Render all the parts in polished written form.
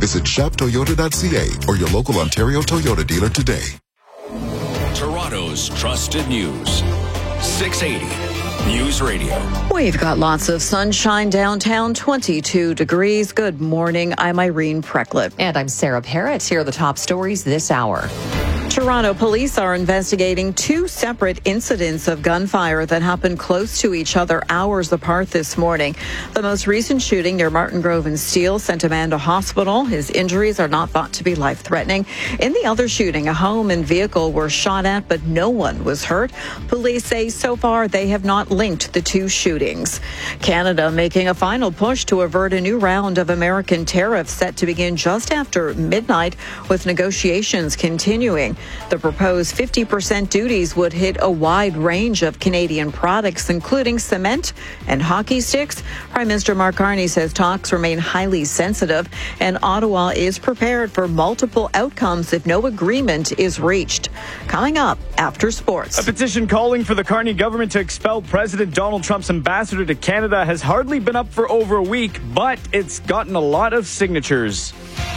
Visit shoptoyota.ca or your local Ontario Toyota dealer today. Toronto's trusted news. 680 News Radio. We've got lots of sunshine downtown, 22 degrees. Good morning. I'm Irene Precklett. And I'm Sarah Parrott. Here are the top stories this hour. Toronto police are investigating two separate incidents of gunfire that happened close to each other hours apart this morning. The most recent shooting near Martin Grove and Steele sent a man to hospital. His injuries are not thought to be life-threatening. In the other shooting, a home and vehicle were shot at, but no one was hurt. Police say so far they have not linked the two shootings. Canada making a final push to avert a new round of American tariffs set to begin just after midnight, with negotiations continuing. The proposed 50% duties would hit a wide range of Canadian products, including cement and hockey sticks. Prime Minister Mark Carney says talks remain highly sensitive, and Ottawa is prepared for multiple outcomes if no agreement is reached. Coming up after sports. A petition calling for the Carney government to expel President Donald Trump's ambassador to Canada has hardly been up for over a week, but it's gotten a lot of signatures.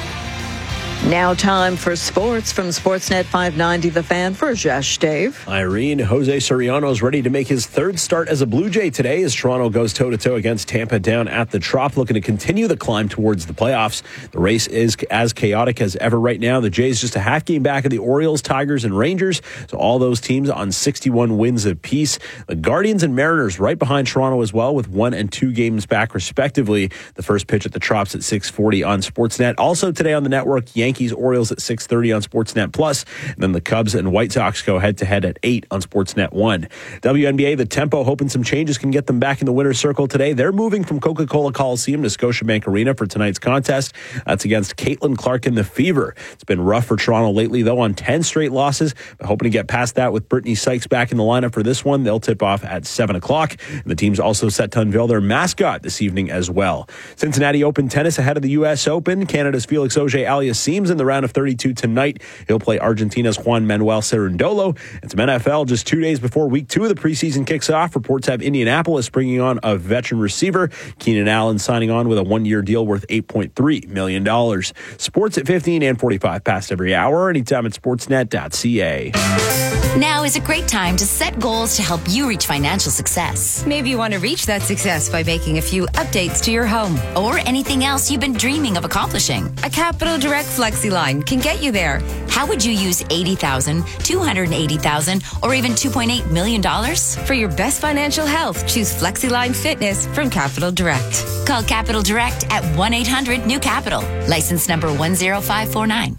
Now time for sports from Sportsnet 590, The Fan, for Jesh Dave. Irene, Jose Soriano is ready to make his third start as a Blue Jay today as Toronto goes toe-to-toe against Tampa down at the Trop, looking to continue the climb towards the playoffs. The race is as chaotic as ever right now. The Jays just a half game back of the Orioles, Tigers, and Rangers. So all those teams on 61 wins apiece. The Guardians and Mariners right behind Toronto as well with 1 and 2 games back respectively. The first pitch at the Trops at 6:40 on Sportsnet. Also today on the network, Yankees Orioles at 6:30 on Sportsnet Plus, and then the Cubs and White Sox go head-to-head at 8 on Sportsnet 1. WNBA, the Tempo, hoping some changes can get them back in the winner's circle today. They're moving from Coca-Cola Coliseum to Scotiabank Arena for tonight's contest. That's against Caitlin Clark and the Fever. It's been rough for Toronto lately, though, on 10 straight losses, but hoping to get past that with Brittany Sykes back in the lineup for this one. They'll tip off at 7 o'clock, and the team's also set to unveil their mascot this evening as well. Cincinnati Open tennis ahead of the U.S. Open. Canada's Felix Auger-Aliassime's in the round of 32 tonight. He'll play Argentina's Juan Manuel Cerundolo. And some NFL just 2 days before week 2 of the preseason kicks off. Reports have Indianapolis bringing on a veteran receiver, Keenan Allen, signing on with a 1-year deal worth $8.3 million. Sports at 15 and 45 past every hour. Anytime at sportsnet.ca. Now is a great time to set goals to help you reach financial success. Maybe you want to reach that success by making a few updates to your home. Or anything else you've been dreaming of accomplishing. A Capital Direct FlexiLine can get you there. How would you use $80,000, $280,000, or even $2.8 million? For your best financial health, choose FlexiLine Fitness from Capital Direct. Call Capital Direct at 1-800-NEW-CAPITAL. License number 10549.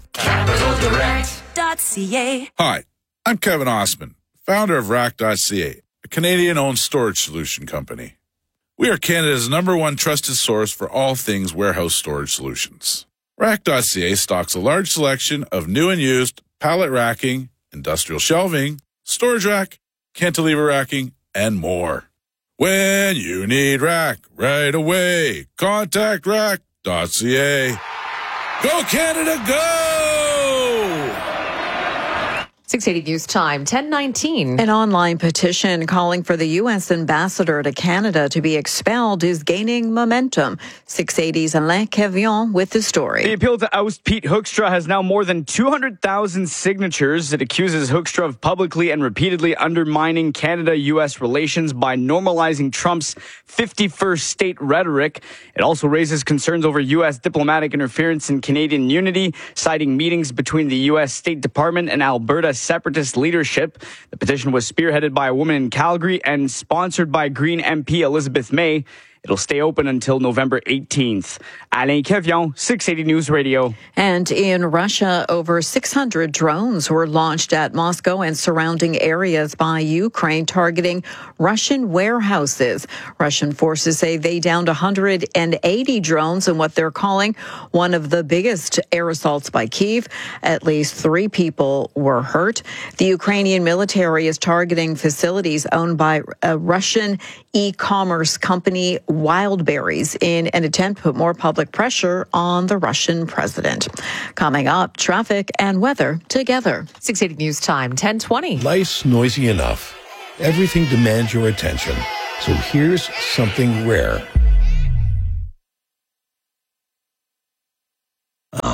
CapitalDirect.ca. Hi, I'm Kevin Osman, founder of Rack.ca, a Canadian-owned storage solution company. We are Canada's #1 trusted source for all things warehouse storage solutions. Rack.ca stocks a large selection of new and used pallet racking, industrial shelving, storage rack, cantilever racking, and more. When you need rack right away, contact Rack.ca. Go Canada, go! 680 News Time, 10:19. An online petition calling for the U.S. ambassador to Canada to be expelled is gaining momentum. 680's Alain Kevion with the story. The appeal to oust Pete Hoekstra has now more than 200,000 signatures. It accuses Hoekstra of publicly and repeatedly undermining Canada-U.S. relations by normalizing Trump's 51st state rhetoric. It also raises concerns over U.S. diplomatic interference in Canadian unity, citing meetings between the U.S. State Department and Alberta separatist leadership. The petition was spearheaded by a woman in Calgary and sponsored by Green MP Elizabeth May. It'll stay open until November 18th. Alain Kevion, 680 News Radio. And in Russia, over 600 drones were launched at Moscow and surrounding areas by Ukraine, targeting Russian warehouses. Russian forces say they downed 180 drones in what they're calling one of the biggest air assaults by Kyiv. At least 3 people were hurt. The Ukrainian military is targeting facilities owned by a Russian e-commerce company, Wildberries, in an attempt to put more public pressure on the Russian president. Coming up, traffic and weather together. 680 News Time, 10:20. Life's noisy enough. Everything demands your attention. So here's something rare.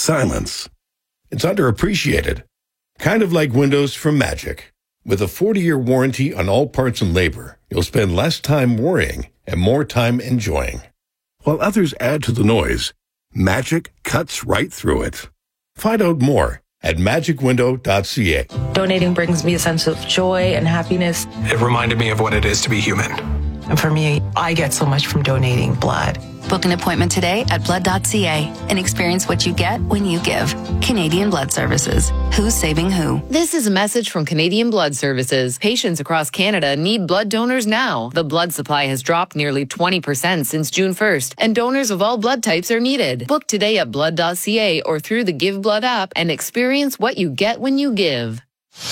silence. It's underappreciated. Kind of like windows from Magic. With a 40-year warranty on all parts and labor, you'll spend less time worrying and more time enjoying. While others add to the noise, Magic cuts right through it. Find out more at magicwindow.ca. Donating brings me a sense of joy and happiness. It reminded me of what it is to be human. And for me, I get so much from donating blood. Book an appointment today at blood.ca and experience what you get when you give. Canadian Blood Services. Who's saving who? This is a message from Canadian Blood Services. Patients across Canada need blood donors now. The blood supply has dropped nearly 20% since June 1st, and donors of all blood types are needed. Book today at blood.ca or through the Give Blood app and experience what you get when you give.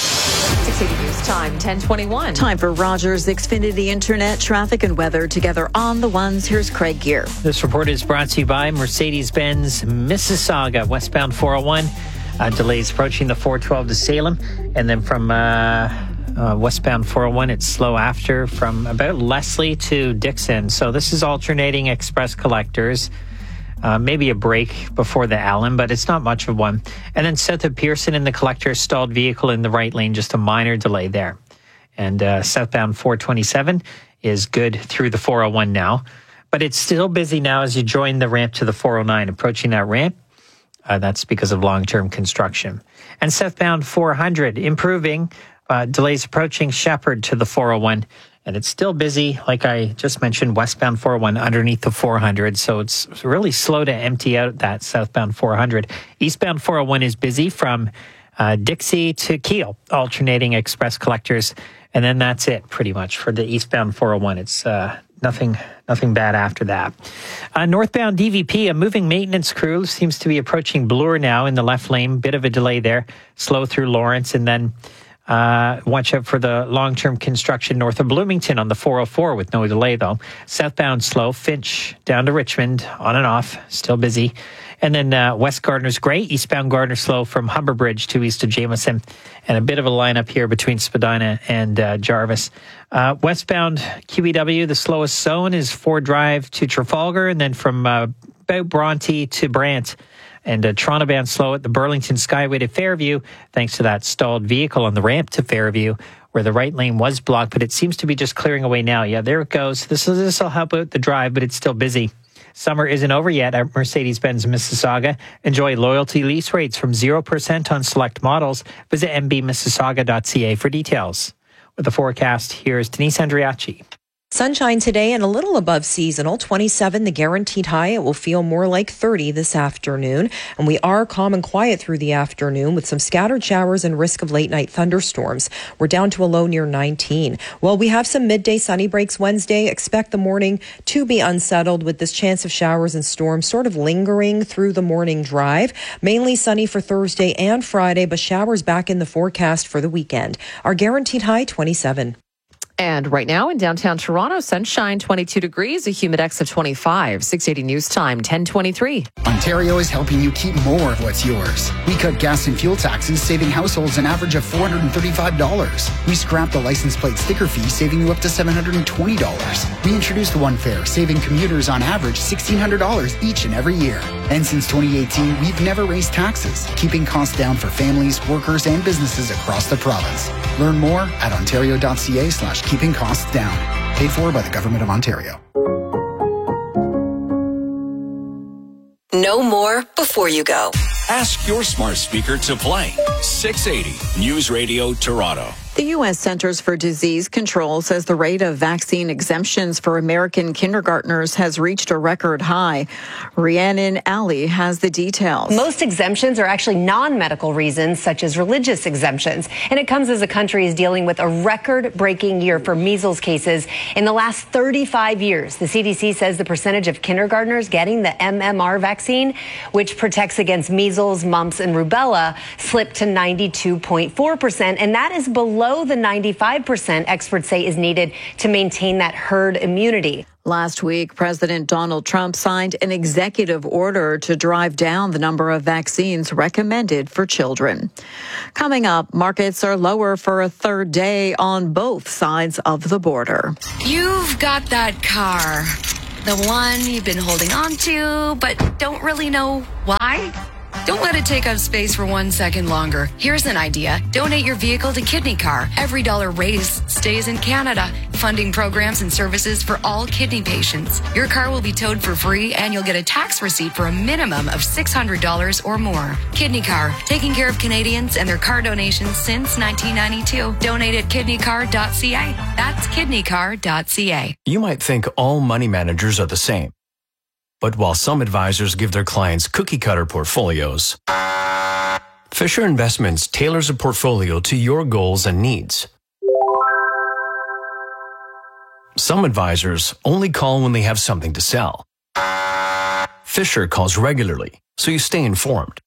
680 News Time, 1021. Time for Rogers Xfinity Internet, traffic and weather together on the ones. Here's Craig Gear. This report is brought to you by Mercedes-Benz Mississauga, westbound 401. Delays approaching the 412 to Salem. And then from westbound 401, it's slow after from about Leslie to Dixon. So this is alternating express collectors. Maybe a break before the Allen, but it's not much of one. And then south of Pearson in the collector, stalled vehicle in the right lane, just a minor delay there. And southbound 427 is good through the 401 now. But it's still busy now as you join the ramp to the 409. Approaching that ramp, that's because of long-term construction. And southbound 400 improving, delays approaching Shepherd to the 401. And it's still busy, like I just mentioned, westbound 401 underneath the 400. So it's really slow to empty out that southbound 400. Eastbound 401 is busy from Dixie to Kiel, alternating express collectors. And then that's it pretty much for the eastbound 401. It's nothing bad after that. Northbound DVP, a moving maintenance crew seems to be approaching Bloor now in the left lane. Bit of a delay there. Slow through Lawrence and then watch out for the long-term construction north of Bloomington on the 404 with no delay, though. Southbound slow, Finch down to Richmond, on and off, still busy. And then West Gardner's great, eastbound Gardner slow from Humber Bridge to east of Jameson. And a bit of a lineup here between Spadina and Jarvis. Westbound QEW, the slowest zone is Ford Drive to Trafalgar, and then from about Bronte to Brant. And Toronto-bound slow at the Burlington Skyway to Fairview, thanks to that stalled vehicle on the ramp to Fairview, where the right lane was blocked, but it seems to be just clearing away now. Yeah, there it goes. This will help out the drive, but it's still busy. Summer isn't over yet at Mercedes-Benz Mississauga. Enjoy loyalty lease rates from 0% on select models. Visit mbmississauga.ca for details. With the forecast, here's Denise Andriachi. Sunshine today and a little above seasonal, 27 the guaranteed high. It will feel more like 30 this afternoon. And we are calm and quiet through the afternoon with some scattered showers and risk of late night thunderstorms. We're down to a low near 19. Well, we have some midday sunny breaks Wednesday. Expect the morning to be unsettled with this chance of showers and storms sort of lingering through the morning drive. Mainly sunny for Thursday and Friday, but showers back in the forecast for the weekend. Our guaranteed high 27. And right now in downtown Toronto, sunshine, 22 degrees, a humidex of 25. 680 News Time, 1023. Ontario is helping you keep more of what's yours. We cut gas and fuel taxes, saving households an average of $435. We scrapped the license plate sticker fee, saving you up to $720. We introduced One Fare, saving commuters on average $1,600 each and every year. And since 2018, we've never raised taxes, keeping costs down for families, workers, and businesses across the province. Learn more at ontario.ca/keeping costs down. Paid for by the Government of Ontario. Know more before you go. Ask your smart speaker to play 680 News Radio Toronto. The U.S. Centers for Disease Control says the rate of vaccine exemptions for American kindergartners has reached a record high. Rhiannon Alley has the details. Most exemptions are actually non-medical reasons, such as religious exemptions. And it comes as the country is dealing with a record-breaking year for measles cases. In the last 35 years, the CDC says the percentage of kindergartners getting the MMR vaccine, which protects against measles, mumps, and rubella, slipped to 92.4%. And that is below the 95% experts say is needed to maintain that herd immunity. Last week, President Donald Trump signed an executive order to drive down the number of vaccines recommended for children. Coming up, markets are lower for a third day on both sides of the border. You've got that car, the one you've been holding on to, but don't really know why. Don't let it take up space for 1 second longer. Here's an idea. Donate your vehicle to Kidney Car. Every dollar raised stays in Canada, funding programs and services for all kidney patients. Your car will be towed for free, and you'll get a tax receipt for a minimum of $600 or more. Kidney Car, taking care of Canadians and their car donations since 1992. Donate at kidneycar.ca. That's kidneycar.ca. You might think all money managers are the same. But while some advisors give their clients cookie-cutter portfolios, Fisher Investments tailors a portfolio to your goals and needs. Some advisors only call when they have something to sell. Fisher calls regularly, so you stay informed.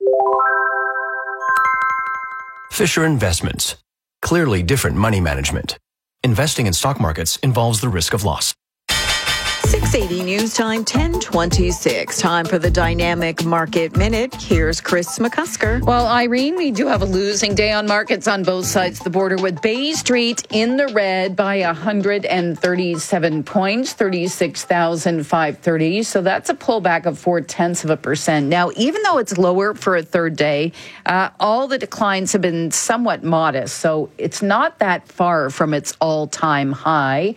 Fisher Investments. Clearly different money management. Investing in stock markets involves the risk of loss. 680 News Time, 10:26. Time for the Dynamic Market Minute. Here's Chris McCusker. Well, Irene, we do have a losing day on markets on both sides of the border, with Bay Street in the red by 137 points, 36,530. So that's a pullback of 0.4%. Now, even though it's lower for a third day, all the declines have been somewhat modest. So it's not that far from its all-time high.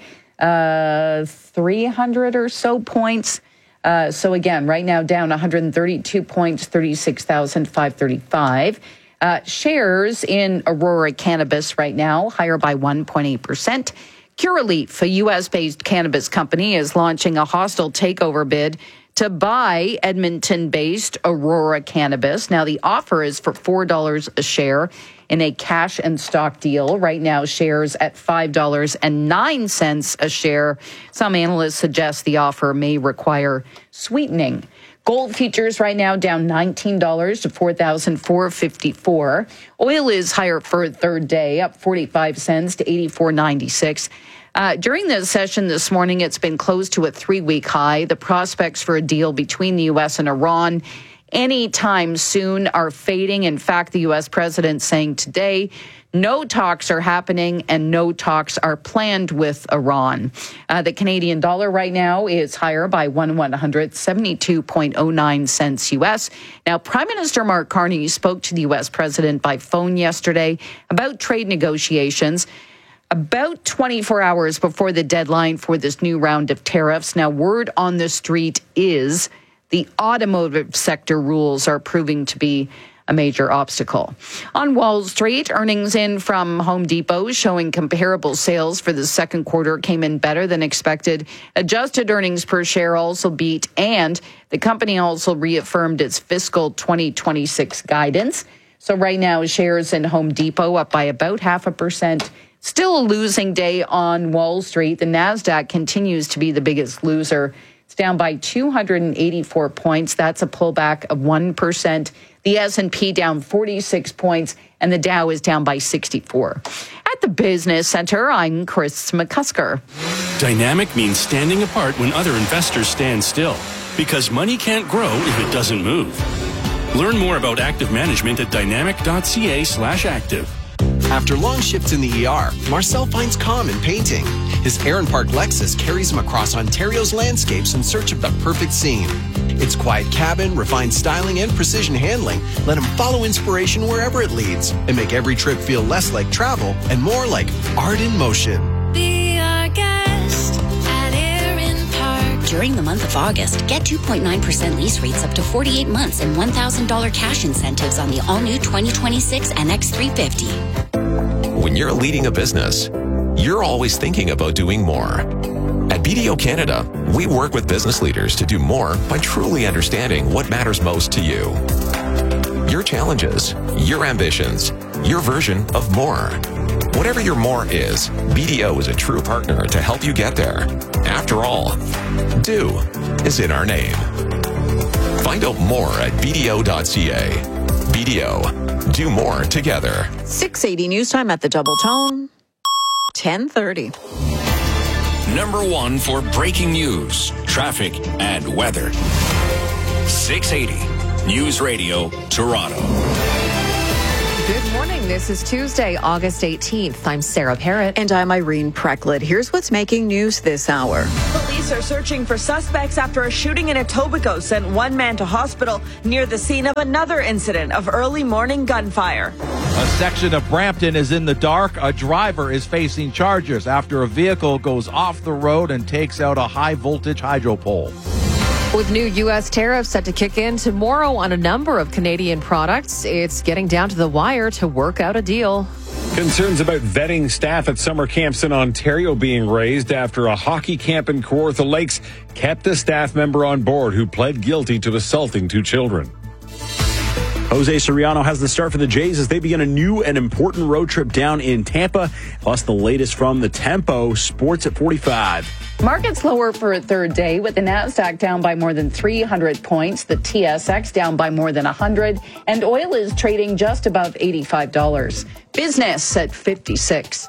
300 or so points. So again, right now down 132 points, 36,535. Shares in Aurora Cannabis right now higher by 1.8%. Curaleaf, a U.S.-based cannabis company, is launching a hostile takeover bid to buy Edmonton-based Aurora Cannabis. Now, the offer is for $4 a share in a cash and stock deal. Right now, shares at $5.09 a share. Some analysts suggest the offer may require sweetening. Gold futures right now down $19 to $4,454. Oil is higher for a third day, up 45 cents to $84.96. During the session this morning, it's been close to a 3-week high. The prospects for a deal between the U.S. and Iran anytime soon are fading. In fact, the U.S. president saying today no talks are happening and no talks are planned with Iran. The Canadian dollar right now is higher by 172.09 cents U.S. Now, Prime Minister Mark Carney spoke to the U.S. president by phone yesterday about trade negotiations, about 24 hours before the deadline for this new round of tariffs. Now, word on the street is the automotive sector rules are proving to be a major obstacle. On Wall Street, earnings in from Home Depot showing comparable sales for the second quarter came in better than expected. Adjusted earnings per share also beat, and the company also reaffirmed its fiscal 2026 guidance. So right now, shares in Home Depot up by about 0.5%. Still a losing day on Wall Street. The NASDAQ continues to be the biggest loser. It's down by 284 points. That's a pullback of 1%. The S&P down 46 points, and the Dow is down by 64. At the Business Center, I'm Chris McCusker. Dynamic means standing apart when other investors stand still, because money can't grow if it doesn't move. Learn more about active management at dynamic.ca/active. After long shifts in the ER, Marcel finds calm in painting. His Heron Park Lexus carries him across Ontario's landscapes in search of the perfect scene. Its quiet cabin, refined styling, and precision handling let him follow inspiration wherever it leads and make every trip feel less like travel and more like art in motion. Be our guest at Heron Park. During the month of August, get 2.9% lease rates up to 48 months and $1,000 cash incentives on the all-new 2026 NX350. When you're leading a business, you're always thinking about doing more. At BDO Canada, we work with business leaders to do more by truly understanding what matters most to you. Your challenges, your ambitions, your version of more. Whatever your more is, BDO is a true partner to help you get there. After all, do is in our name. Find out more at BDO.ca. BDO, do more together. 680 News Time at the Double Tone, 10:30. Number 1 for breaking news, traffic, and weather. 680 News Radio, Toronto. Good morning. This is Tuesday, August 18th. I'm Sarah Parrott. And I'm Irene Precklett. Here's what's making news this hour. Police are searching for suspects after a shooting in Etobicoke sent one man to hospital near the scene of another incident of early morning gunfire. A section of Brampton is in the dark. A driver is facing charges after a vehicle goes off the road and takes out a high-voltage hydro pole. With new U.S. tariffs set to kick in tomorrow on a number of Canadian products, it's getting down to the wire to work out a deal. Concerns about vetting staff at summer camps in Ontario being raised after a hockey camp in Kawartha Lakes kept a staff member on board who pled guilty to assaulting two children. Jose Soriano has the start for the Jays as they begin a new and important road trip down in Tampa. Plus the latest from the Tempo Sports at 45. Markets lower for a third day, with the Nasdaq down by more than 300 points, the TSX down by more than 100, and oil is trading just above $85. Business at 56.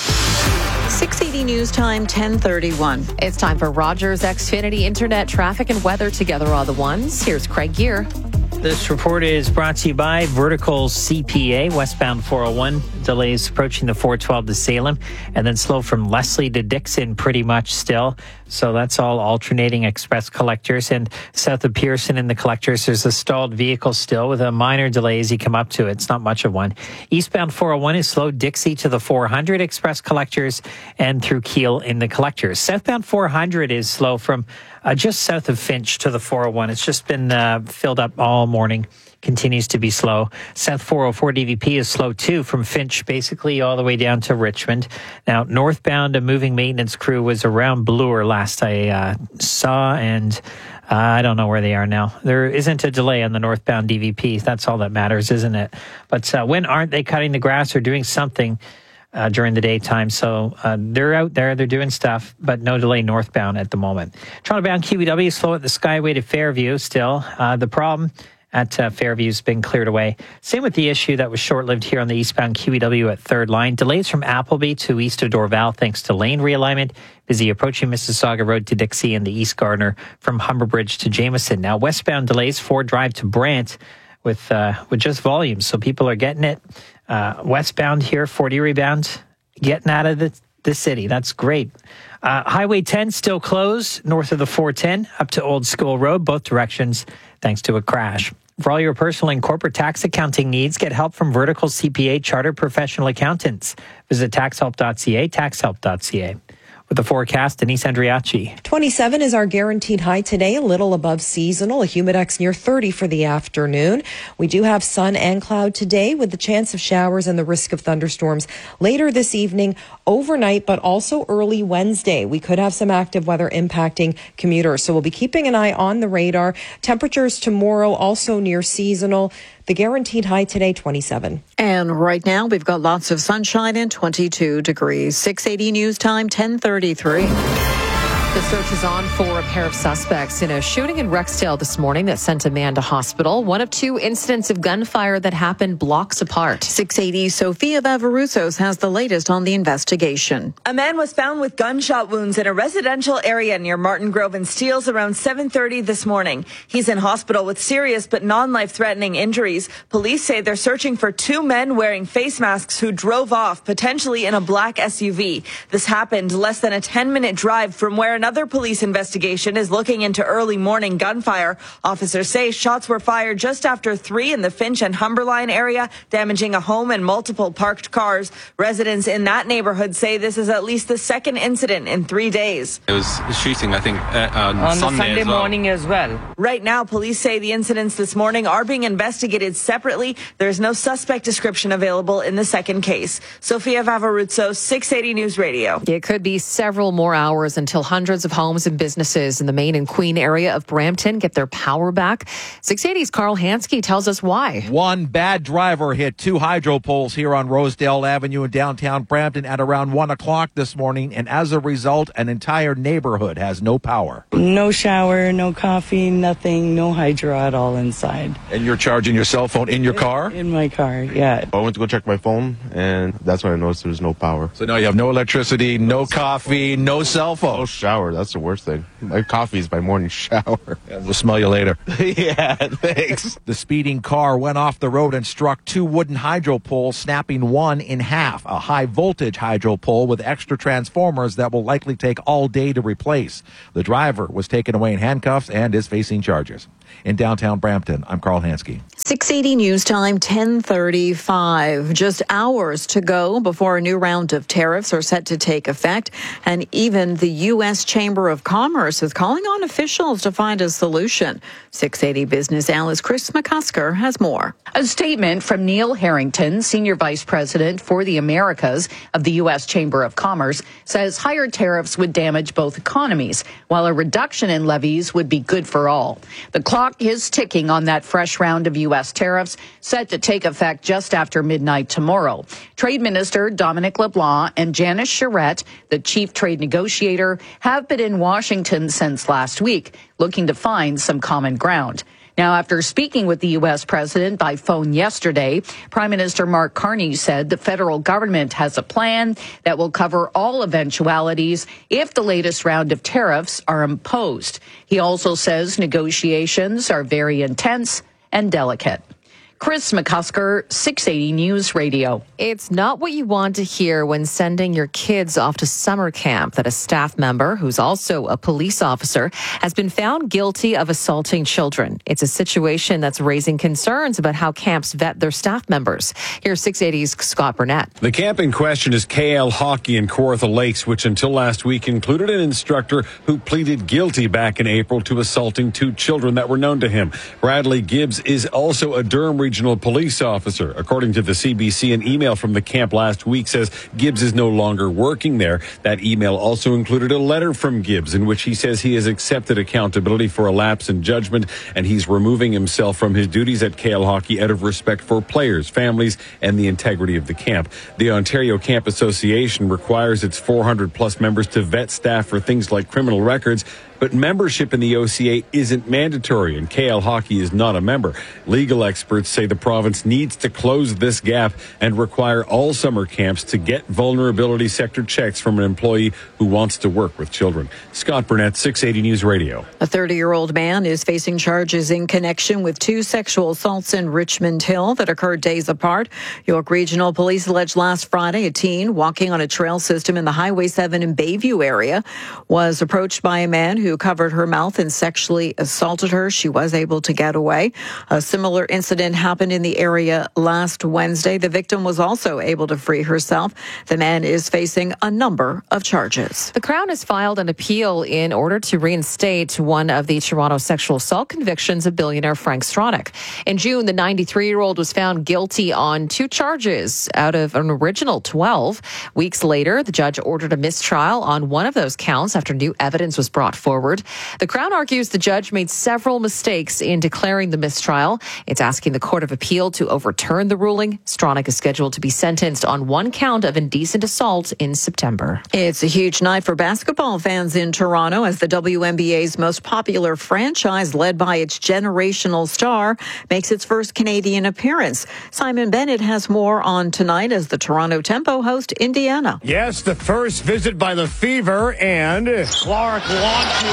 680 News Time, 10:31. It's time for Rogers Xfinity Internet traffic and weather together all the ones. Here's Craig Gear. This report is brought to you by Vertical CPA, westbound 401. Delays approaching the 412 to Salem, and then slow from Leslie to Dixon pretty much still. So that's all alternating express collectors. And south of Pearson in the collectors, there's a stalled vehicle still with a minor delay as you come up to it. It's not much of one. Eastbound 401 is slow Dixie to the 400 express collectors and through Kiel in the collectors. Southbound 400 is slow from just south of Finch to the 401. It's just been filled up all morning. Continues to be slow. South 404 DVP is slow too from Finch basically all the way down to Richmond. Now, northbound, a moving maintenance crew was around Bloor last I saw, and I don't know where they are now. There isn't a delay on the northbound DVP. That's all that matters, isn't it? But when aren't they cutting the grass or doing something during the daytime? So they're out there, they're doing stuff, but no delay northbound at the moment. Toronto-bound QEW is slow at the Skyway to Fairview still. The problem at Fairview has been cleared away. Same with the issue that was short-lived here on the eastbound QEW at Third Line. Delays from Appleby to east of Dorval thanks to lane realignment. Busy approaching Mississauga Road to Dixie and the East Gardner from Humber Bridge to Jameson. Now westbound delays, Ford Drive to Brant with just volume. So people are getting it. Westbound here, 40 rebound, getting out of the city. That's great. Highway 10 still closed north of the 410 up to Old School Road, both directions, thanks to a crash. For all your personal and corporate tax accounting needs, get help from Vertical CPA Chartered Professional Accountants. Visit taxhelp.ca, taxhelp.ca. With the forecast, Denise Andriachi. 27 is our guaranteed high today, a little above seasonal, a humidex near 30 for the afternoon. We do have sun and cloud today with the chance of showers and the risk of thunderstorms later this evening, overnight, but also early Wednesday. We could have some active weather impacting commuters, so we'll be keeping an eye on the radar. Temperatures tomorrow also near seasonal. The guaranteed high today, 27. And right now, we've got lots of sunshine and 22 degrees. 680 News Time, 10:33. The search is on for a pair of suspects in a shooting in Rexdale this morning that sent a man to hospital. One of two incidents of gunfire that happened blocks apart. 680 Sophia Vavaruzos has the latest on the investigation. A man was found with gunshot wounds in a residential area near Martin Grove and Steeles around 7:30 this morning. He's in hospital with serious but non-life-threatening injuries. Police say they're searching for two men wearing face masks who drove off, potentially in a black SUV. This happened less than a 10-minute drive from where another police investigation is looking into early morning gunfire. Officers say shots were fired just after 3 in the Finch and Humberline area, damaging a home and multiple parked cars. Residents in that neighborhood say this is at least the second incident in 3 days. It was shooting, I think, on Sunday morning as well. Right now, police say the incidents this morning are being investigated separately. There's no suspect description available in the second case. Sophia Vavaruzzo, 680 News Radio. It could be several more hours until hundreds of homes and businesses in the Main and Queen area of Brampton get their power back. 680's Carl Hansky tells us why. One bad driver hit two hydro poles here on Rosedale Avenue in downtown Brampton at around 1 o'clock this morning, and as a result, an entire neighborhood has no power. No shower, no coffee, nothing, no hydro at all inside. And you're charging your cell phone in your car? In my car, yeah. I went to go check my phone, and that's when I noticed there was no power. So now you have no electricity, no coffee, no cell phone. No shower. shower. That's the worst thing. My coffee is my morning shower. We'll smell you later. Yeah, thanks. The speeding car went off the road and struck 2 wooden hydro poles, snapping one in half. A high-voltage hydro pole with extra transformers that will likely take all day to replace. The driver was taken away in handcuffs and is facing charges. In downtown Brampton, I'm Carl Hansky. 680 News Time, 10:35. Just hours to go before a new round of tariffs are set to take effect. And even the U.S. Chamber of Commerce is calling on officials to find a solution. 680 Business analyst Chris McCusker has more. A statement from Neil Harrington, Senior Vice President for the Americas of the U.S. Chamber of Commerce, says higher tariffs would damage both economies, while a reduction in levies would be good for all. The clock is ticking on that fresh round of U.S. tariffs set to take effect just after midnight tomorrow. Trade Minister Dominic LeBlanc and Janice Charette, the chief trade negotiator, have been in Washington since last week, looking to find some common ground. Now, after speaking with the U.S. president by phone yesterday, Prime Minister Mark Carney said the federal government has a plan that will cover all eventualities if the latest round of tariffs are imposed. He also says negotiations are very intense and delicate. Chris McCusker, 680 News Radio. It's not what you want to hear when sending your kids off to summer camp that a staff member, who's also a police officer, has been found guilty of assaulting children. It's a situation that's raising concerns about how camps vet their staff members. Here's 680's Scott Burnett. The camp in question is KL Hockey in Kawartha Lakes, which until last week included an instructor who pleaded guilty back in April to assaulting 2 children that were known to him. Bradley Gibbs is also a Durham Regional Police officer. According to the CBC, an email from the camp last week says Gibbs is no longer working there. That email also included a letter from Gibbs in which he says he has accepted accountability for a lapse in judgment and he's removing himself from his duties at KL Hockey out of respect for players, families, and the integrity of the camp. The Ontario Camp Association requires its 400-plus members to vet staff for things like criminal records, but membership in the OCA isn't mandatory, and KL Hockey is not a member. Legal experts say the province needs to close this gap and require all summer camps to get vulnerability sector checks from an employee who wants to work with children. Scott Burnett, 680 News Radio. A 30-year-old man is facing charges in connection with 2 sexual assaults in Richmond Hill that occurred days apart. York Regional Police alleged last Friday a teen walking on a trail system in the Highway 7 in Bayview area was approached by a man who covered her mouth and sexually assaulted her. She was able to get away. A similar incident happened in the area last Wednesday. The victim was also able to free herself. The man is facing a number of charges. The Crown has filed an appeal in order to reinstate one of the Toronto sexual assault convictions of billionaire Frank Stronach. In June, the 93-year-old was found guilty on 2 charges out of an original 12. Weeks later, the judge ordered a mistrial on one of those counts after new evidence was brought forward. The Crown argues the judge made several mistakes in declaring the mistrial. It's asking the Court of Appeal to overturn the ruling. Stronach is scheduled to be sentenced on 1 count of indecent assault in September. It's a huge night for basketball fans in Toronto as the WNBA's most popular franchise, led by its generational star, makes its first Canadian appearance. Simon Bennett has more on tonight as the Toronto Tempo host Indiana. Yes, the first visit by the Fever, and Clark launches.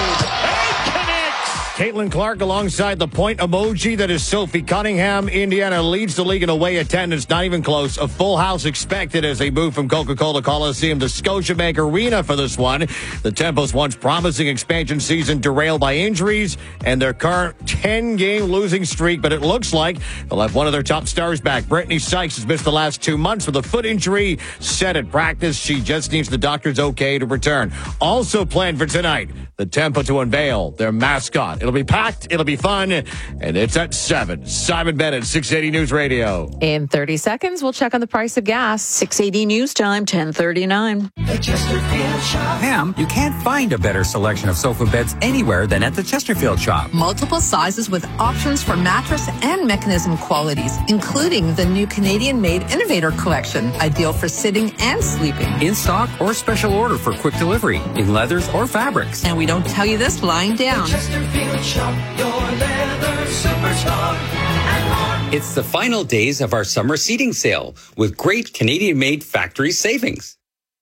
Caitlin Clark alongside the point emoji that is Sophie Cunningham. Indiana leads the league in away attendance, not even close. A full house expected as they move from Coca-Cola Coliseum to Scotiabank Arena for this one. The Tempo's once promising expansion season derailed by injuries and their current 10-game losing streak, but it looks like they'll have one of their top stars back. Brittany Sykes has missed the last 2 months with a foot injury. Set at practice. She just needs the doctor's okay to return. Also planned for tonight, the Tempo to unveil their mascot. It'll be packed, it'll be fun, and it's at 7. Simon Bennett, 680 News Radio. In 30 seconds, we'll check on the price of gas. 680 News Time, 10:39. The Chesterfield Shop. Pam, you can't find a better selection of sofa beds anywhere than at the Chesterfield Shop. Multiple sizes with options for mattress and mechanism qualities, including the new Canadian-made Innovator Collection, ideal for sitting and sleeping. In stock or special order for quick delivery, in leathers or fabrics. And we don't tell you this lying down. Chesterfield Shop, your leather superstar. It's the final days of our summer seating sale with great Canadian-made factory savings.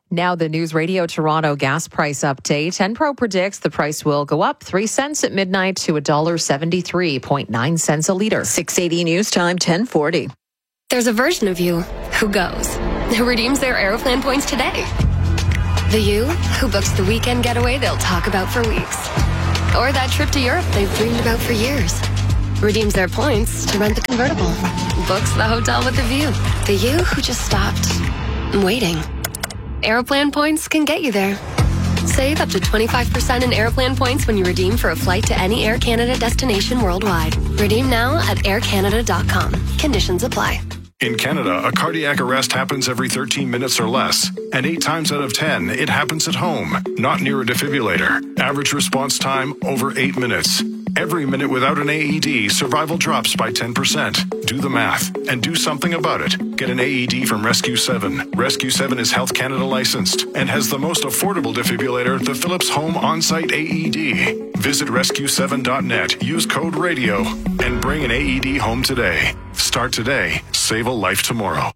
Now the News Radio Toronto gas price update. Enpro predicts the price will go up 3 cents at midnight to $1.73.9 a liter. 680 News Time, 1040. There's a version of you who goes, who redeems their Aeroplan points today. The you who books the weekend getaway they'll talk about for weeks. Or that trip to Europe they've dreamed about for years. Redeems their points to rent the convertible. Books the hotel with the view. The you who just stopped waiting. Aeroplan points can get you there. Save up to 25% in Aeroplan points when you redeem for a flight to any Air Canada destination worldwide. Redeem now at aircanada.com. Conditions apply. In Canada, a cardiac arrest happens every 13 minutes or less, and 8 times out of 10, it happens at home, not near a defibrillator. Average response time, over 8 minutes. Every minute without an AED, survival drops by 10%. Do the math and do something about it. Get an AED from Rescue 7. Rescue 7 is Health Canada licensed and has the most affordable defibrillator, the Philips Home On-Site AED. Visit rescue7.net, use code RADIO, and bring an AED home today. Start today. Save a life tomorrow.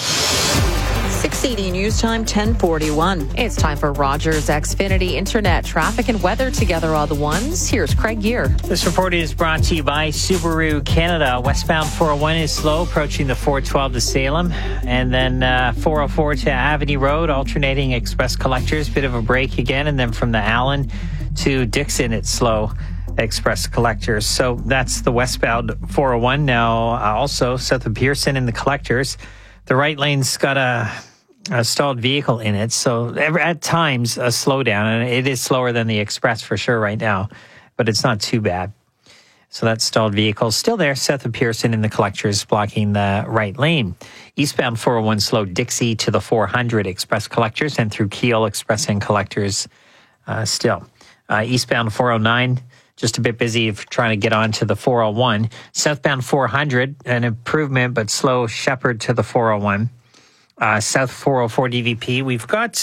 680 News Time, 1041. It's time for Rogers Xfinity Internet traffic and weather together all the ones. Here's Craig Gear. This report is brought to you by Subaru Canada. Westbound 401 is slow, approaching the 412 to Salem. And then 404 to Avenue Road, alternating express collectors. Bit of a break again. And then from the Allen to Dixon, it's slow. Express collectors. So that's the westbound 401. Now, also south of Pearson in the collectors, the right lane's got a stalled vehicle in it. So at times a slowdown, and it is slower than the express for sure right now, but it's not too bad. So that stalled vehicle still there south of Pearson in the collectors, blocking the right lane. Eastbound 401 slow Dixie to the 400 express collectors and through Keele express and collectors still. Eastbound 409, just a bit busy if trying to get on to the 401. Southbound 400, an improvement, but slow Shepherd to the 401. South 404 DVP, we've got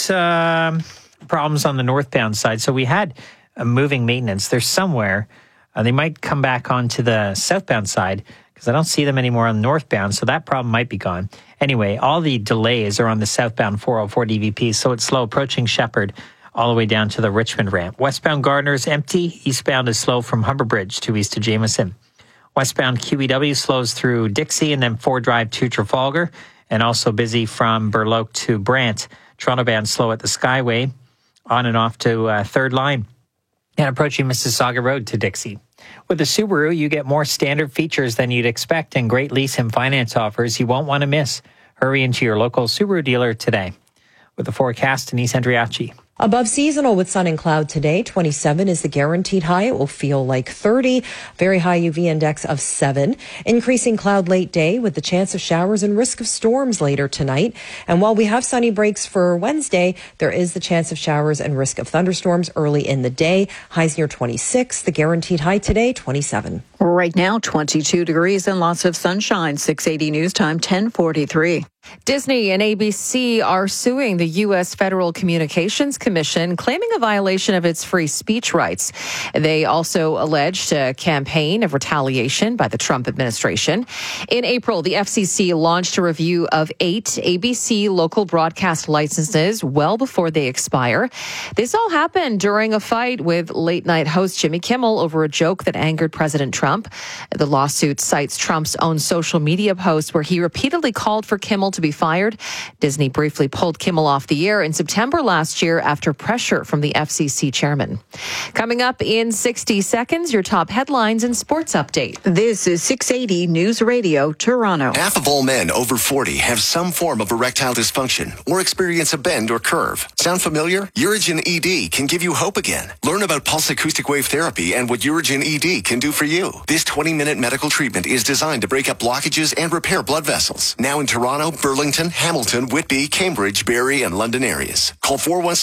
problems on the northbound side. So we had moving maintenance. They're somewhere. They might come back onto the southbound side because I don't see them anymore on the northbound. So that problem might be gone. Anyway, all the delays are on the southbound 404 DVP. So it's slow approaching Shepherd all the way down to the Richmond ramp. Westbound Gardner's empty. Eastbound is slow from Humber Bridge to east of Jameson. Westbound QEW slows through Dixie and then 4 Drive to Trafalgar, and also busy from Burloak to Brant. Toronto bound slow at the Skyway, on and off to Third Line, and approaching Mississauga Road to Dixie. With the Subaru, you get more standard features than you'd expect and great lease and finance offers you won't want to miss. Hurry into your local Subaru dealer today. With the forecast, Denise Andriachi. Above seasonal with sun and cloud today. 27 is the guaranteed high. It will feel like 30. Very high UV index of 7. Increasing cloud late day with the chance of showers and risk of storms later tonight. And while we have sunny breaks for Wednesday, there is the chance of showers and risk of thunderstorms early in the day. Highs near 26. The guaranteed high today, 27. Right now, 22 degrees and lots of sunshine. 680 News Time, 1043. Disney and ABC are suing the U.S. Federal Communications Commission, claiming a violation of its free speech rights. They also alleged a campaign of retaliation by the Trump administration. In April, the FCC launched a review of 8 ABC local broadcast licenses well before they expire. This all happened during a fight with late-night host Jimmy Kimmel over a joke that angered President Trump. The lawsuit cites Trump's own social media post where he repeatedly called for Kimmel to be fired. Disney briefly pulled Kimmel off the air in September last year after pressure from the FCC chairman. Coming up in 60 seconds, your top headlines and sports update. This is 680 News Radio, Toronto. Half of all men over 40 have some form of erectile dysfunction or experience a bend or curve. Sound familiar? Urigen ED can give you hope again. Learn about pulse acoustic wave therapy and what Urigen ED can do for you. This 20-minute medical treatment is designed to break up blockages and repair blood vessels. Now in Toronto, Burlington, Hamilton, Whitby, Cambridge, Barrie, and London areas. Call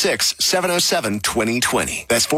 416-707-2020. That's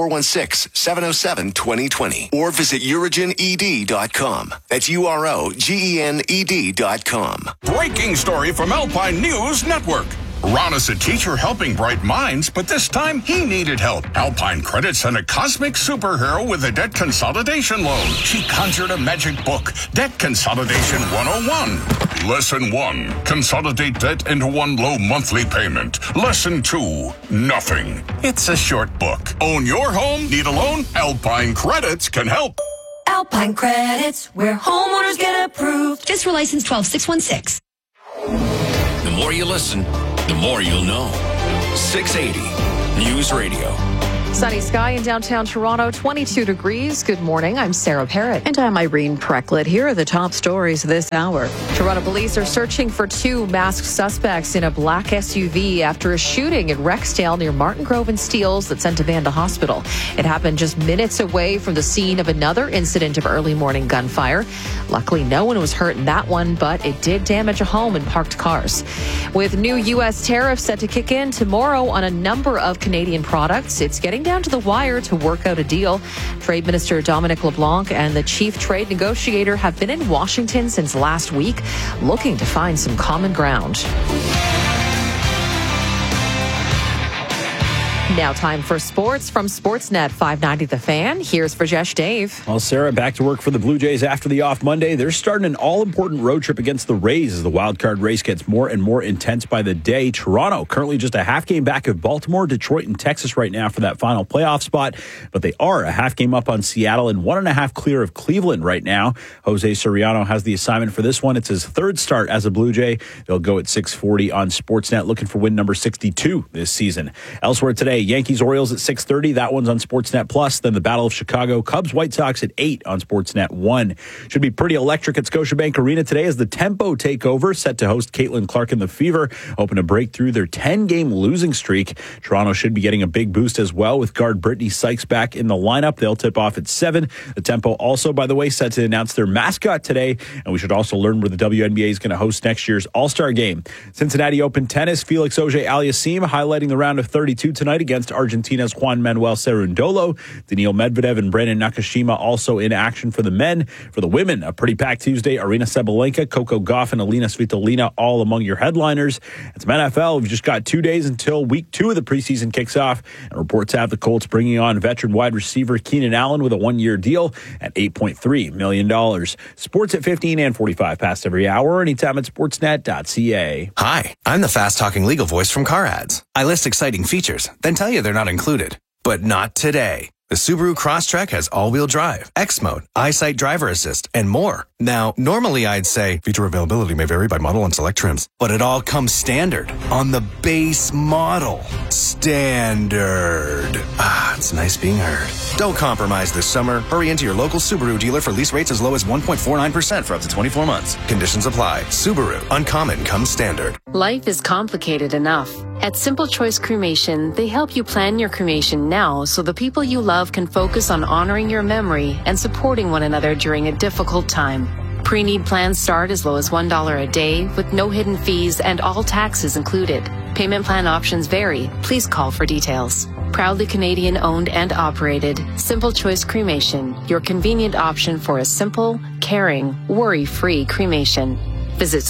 416-707-2020. Or visit UrigenED.com. That's UROGENED.com. Breaking story from Alpine News Network. Ron is a teacher helping bright minds, but this time he needed help. Alpine Credit sent a cosmic superhero with a debt consolidation loan. She conjured a magic book, Debt Consolidation 101. Lesson 1, consolidate debt into one low monthly payment. Lesson 2, nothing. It's a short book. Own your home? Need a loan? Alpine Credits can help. Alpine Credits, where homeowners get approved. Just for license 12616. The more you listen, the more you'll know. 680 News Radio. Sunny sky in downtown Toronto, 22 degrees. Good morning. I'm Sarah Parrott. And I'm Irene Precklett. Here are the top stories this hour. Toronto police are searching for 2 masked suspects in a black SUV after a shooting in Rexdale near Martin Grove and Steeles that sent a man to hospital. It happened just minutes away from the scene of another incident of early morning gunfire. Luckily, no one was hurt in that one, but it did damage a home and parked cars. With new U.S. tariffs set to kick in tomorrow on a number of Canadian products, it's getting down to the wire to work out a deal. Trade Minister Dominic LeBlanc and the chief trade negotiator have been in Washington since last week, looking to find some common ground. Now time for sports from Sportsnet 590 The Fan. Here's Rajesh Dave. Well, Sarah, back to work for the Blue Jays after the off Monday. They're starting an all-important road trip against the Rays as the wildcard race gets more and more intense by the day. Toronto currently just a half game back of Baltimore, Detroit, and Texas right now for that final playoff spot. But they are a half game up on Seattle and 1.5 clear of Cleveland right now. Jose Soriano has the assignment for this one. It's his third start as a Blue Jay. They'll go at 6:40 on Sportsnet, looking for win number 62 this season. Elsewhere today, Yankees-Orioles at 6:30. That one's on Sportsnet Plus. Then the Battle of Chicago, Cubs-White Sox at 8 on Sportsnet 1. Should be pretty electric at Scotiabank Arena today as the Tempo takeover, set to host Caitlin Clark and the Fever, hoping to break through their 10-game losing streak. Toronto should be getting a big boost as well with guard Brittany Sykes back in the lineup. They'll tip off at 7. The Tempo also, by the way, set to announce their mascot today, and we should also learn where the WNBA is going to host next year's All-Star Game. Cincinnati Open Tennis, Felix Auger-Aliassime highlighting the round of 32 tonight against Argentina's Juan Manuel Cerundolo. Daniil Medvedev and Brandon Nakashima also in action for the men. For the women, a pretty packed Tuesday. Arina Sabalenka, Coco Gauff, and Alina Svitolina all among your headliners. It's NFL. We've just got 2 days until week 2 of the preseason kicks off. And reports have the Colts bringing on veteran wide receiver Keenan Allen with a 1-year deal at $8.3 million. Sports at 15 and 45 past every hour. Anytime at sportsnet.ca. Hi, I'm the fast-talking legal voice from Car Ads. I list exciting features, then tell you they're not included. But not today. The Subaru Crosstrek has all-wheel drive, X Mode, EyeSight driver assist, and more. Now, normally I'd say feature availability may vary by model and select trims, but it all comes standard on the base model. Standard. Ah, it's nice being heard. Don't compromise this summer. Hurry into your local Subaru dealer for lease rates as low as 1.49% for up to 24 months. Conditions apply. Subaru. Uncommon comes standard. Life is complicated enough. At Simple Choice Cremation, they help you plan your cremation now so the people you love can focus on honoring your memory and supporting one another during a difficult time. Pre-need plans start as low as $1 a day with no hidden fees and all taxes included. Payment plan options vary. Please call for details. Proudly Canadian owned and operated, Simple Choice Cremation, your convenient option for a simple, caring, worry-free cremation. Visit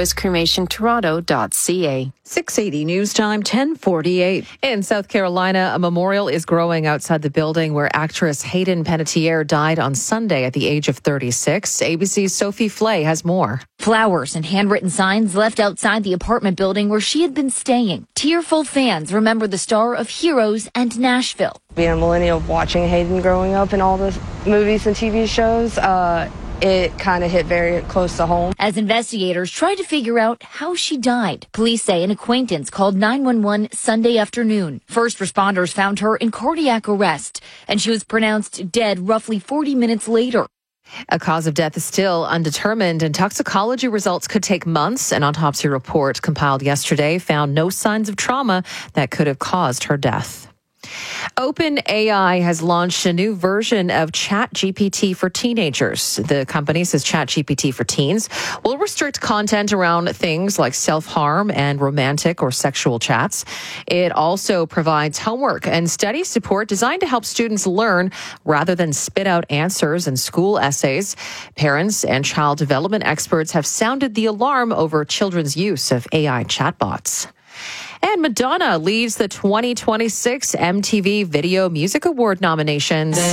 simplechoicecremationtoronto.ca. 680 News Time, 10:48. In South Carolina, a memorial is growing outside the building where actress Hayden Panettiere died on Sunday at the age of 36. ABC's Sophie Flay has more. Flowers and handwritten signs left outside the apartment building where she had been staying. Tearful fans remember the star of Heroes and Nashville. Being a millennial, watching Hayden growing up in all the movies and TV shows, it kind of hit very close to home. As investigators try to figure out how she died, police say an acquaintance called 911 Sunday afternoon. First responders found her in cardiac arrest, and she was pronounced dead roughly 40 minutes later. A cause of death is still undetermined, and toxicology results could take months. An autopsy report compiled yesterday found no signs of trauma that could have caused her death. OpenAI has launched a new version of ChatGPT for teenagers. The company says ChatGPT for teens will restrict content around things like self-harm and romantic or sexual chats. It also provides homework and study support designed to help students learn rather than spit out answers in school essays. Parents and child development experts have sounded the alarm over children's use of AI chatbots. And Madonna leads the 2026 MTV Video Music Award nominations.